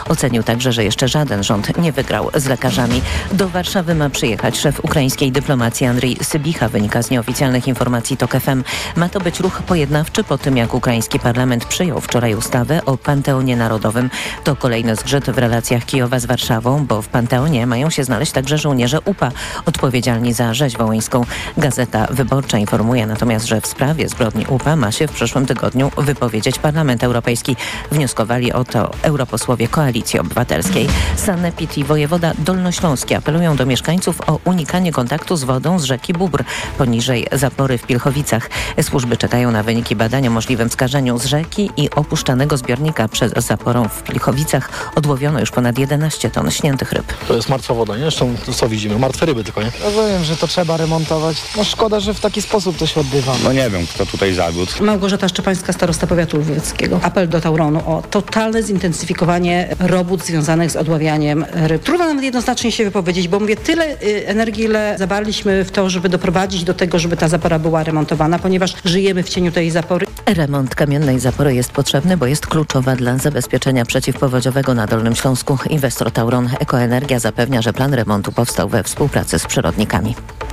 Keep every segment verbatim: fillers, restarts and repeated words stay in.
Ocenił także, że jeszcze żaden rząd nie wygrał z lekarzami. Do Warszawy ma przyjechać szef ukraińskiej dyplomacji Andrii Sybicha, wynika z nieoficjalnych informacji TOK F M. Ma to być ruch pojednawczy po tym, jak ukraiński parlament przyjął wczoraj ustawę o Panteonie Narodowym. To kolejny zgrzyt w relacjach Kijowa z Warszawą, bo w Panteonie mają się znaleźć także żołnierze U P A odpowiedzialni za rzeź wołyńską. Gazeta Wyborcza informuje natomiast, że w sprawie zbrodni U P A ma się w przyszłym tygodniu wypowiedzieć Parlament Europejski. Wnioskowali o to europosłowie Koalicji Obywatelskiej. Sanepid i wojewoda dolnośląski apelują do mieszkańców o unikanie kontaktu z wodą z rzeki Bóbr poniżej zapory w Pilchowicach. Służby czekają na wyniki badań o możliwym skażeniu z rzeki i opuszczanego zbiornika przez zaporą w Pilchowicach. Odłowiono już ponad jedenaście ton śniętych ryb. To jest martwa woda, nie? Zresztą co widzimy? Martwe ryby tylko, nie? Rozumiem, że to trzeba remontować. No szkoda, że w taki sposób to się odbywa. No nie wiem, kto tutaj zawiódł. Małgorzata Szczepańska, starosta powiatu lwieckiego. Apel do Tauronu o totalne zintensyfikowanie robót związanych z odławianiem ryb. Trudno nawet jednoznacznie się wypowiedzieć, bo mówię, tyle y, energii, ile zawarliśmy w to, żeby doprowadzić do tego, żeby ta zapora była remontowana, ponieważ żyjemy w cieniu tej zapory. Remont kamiennej zapory jest potrzebny, bo jest kluczowa dla zabezpieczenia przeciwpowodziowego na Dolnym Śląsku. Inwestor Tauron Ekoenergia zapewnia, że plan remontu powstał we współpracy z przyrodnikami.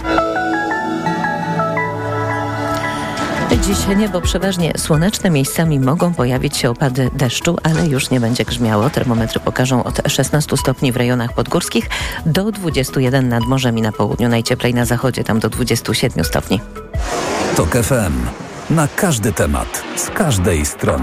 Dziś niebo przeważnie słoneczne, miejscami mogą pojawić się opady deszczu, ale już nie będzie grzmiało. Termometry pokażą od szesnastu stopni w rejonach podgórskich do dwudziestu jeden nad morzem i na południu. Najcieplej na zachodzie, tam do dwudziestu siedmiu stopni. TOK F M. Na każdy temat, z każdej strony.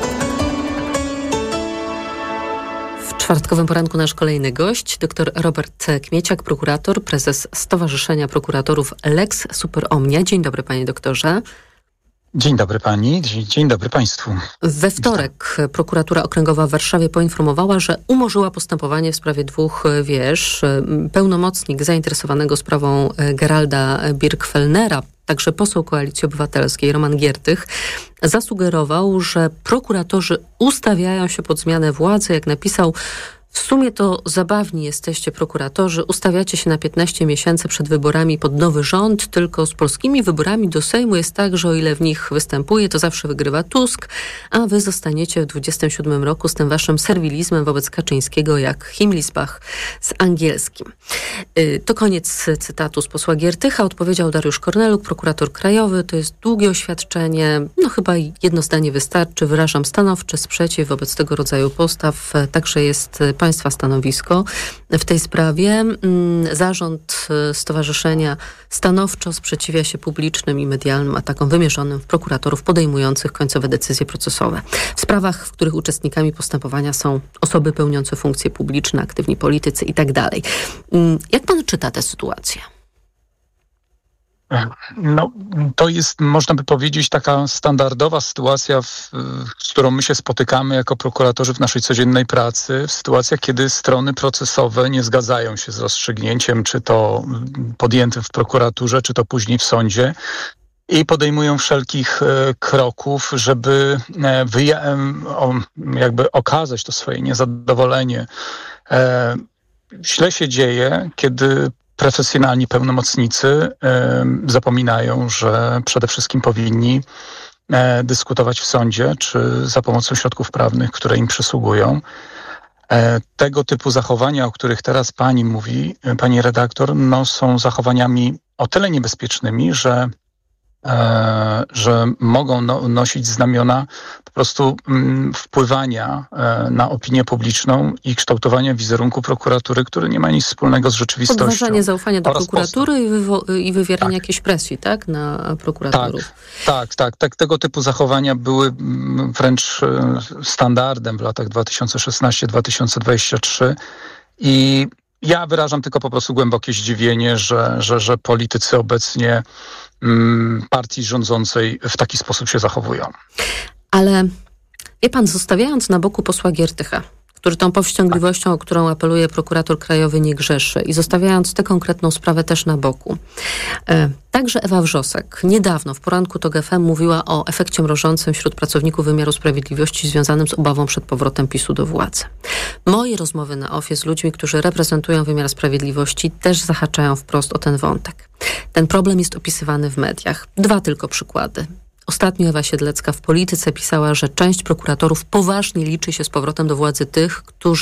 W czwartkowym poranku nasz kolejny gość, dr Robert Kmieciak, prokurator, prezes Stowarzyszenia Prokuratorów Lex Super Omnia. Dzień dobry, panie doktorze. Dzień dobry pani, dzień dobry państwu. We wtorek prokuratura okręgowa w Warszawie poinformowała, że umorzyła postępowanie w sprawie dwóch wież. Pełnomocnik zainteresowanego sprawą Geralda Birgfellnera, także poseł Koalicji Obywatelskiej Roman Giertych, zasugerował, że prokuratorzy ustawiają się pod zmianę władzy. Jak napisał, w sumie to zabawni jesteście prokuratorzy, ustawiacie się na piętnaście miesięcy przed wyborami pod nowy rząd, tylko z polskimi wyborami do Sejmu jest tak, że o ile w nich występuje, to zawsze wygrywa Tusk, a wy zostaniecie w dwudziestym siódmym roku z tym waszym serwilizmem wobec Kaczyńskiego jak Himmlisbach z angielskim. To koniec cytatu z posła Giertycha. Odpowiedział Dariusz Korneluk, prokurator krajowy. To jest długie oświadczenie. No chyba jedno zdanie wystarczy. Wyrażam stanowczy sprzeciw wobec tego rodzaju postaw. Także jest państwa stanowisko w tej sprawie. Zarząd stowarzyszenia stanowczo sprzeciwia się publicznym i medialnym atakom wymierzonym w prokuratorów podejmujących końcowe decyzje procesowe. W sprawach, w których uczestnikami postępowania są osoby pełniące funkcje publiczne, aktywni politycy i tak dalej. Jak pan czyta tę sytuację? No, to jest, można by powiedzieć, taka standardowa sytuacja, w, z którą my się spotykamy jako prokuratorzy w naszej codziennej pracy, w sytuacjach, kiedy strony procesowe nie zgadzają się z rozstrzygnięciem, czy to podjętym w prokuraturze, czy to później w sądzie, i podejmują wszelkich e, kroków, żeby e, wyja- o, jakby okazać to swoje niezadowolenie. E, źle się dzieje, kiedy profesjonalni pełnomocnicy y, zapominają, że przede wszystkim powinni e, dyskutować w sądzie, czy za pomocą środków prawnych, które im przysługują. E, tego typu zachowania, o których teraz pani mówi, pani redaktor, no, są zachowaniami o tyle niebezpiecznymi, że E, że mogą no, nosić znamiona po prostu m, wpływania e, na opinię publiczną i kształtowania wizerunku prokuratury, który nie ma nic wspólnego z rzeczywistością. Podważanie zaufania do prokuratury i, wywo- i wywieranie tak. jakiejś presji, tak, na prokuratorów. Tak, tak, tak, tak. Tego typu zachowania były m, wręcz e, standardem w latach dwa tysiące szesnasty do dwa tysiące dwudziestego trzeciego i ja wyrażam tylko po prostu głębokie zdziwienie, że, że, że politycy obecnie mm, partii rządzącej w taki sposób się zachowują. Ale wie pan, zostawiając na boku posła Giertycha, który tą powściągliwością, o którą apeluje prokurator krajowy, nie grzeszy, i zostawiając tę konkretną sprawę też na boku. E, także Ewa Wrzosek niedawno w poranku TOK F M mówiła o efekcie mrożącym wśród pracowników wymiaru sprawiedliwości związanym z obawą przed powrotem PiSu do władzy. Moje rozmowy na ofie z ludźmi, którzy reprezentują wymiar sprawiedliwości, też zahaczają wprost o ten wątek. Ten problem jest opisywany w mediach. Dwa tylko przykłady. Ostatnio Ewa Siedlecka w Polityce pisała, że część prokuratorów poważnie liczy się z powrotem do władzy tych, którzy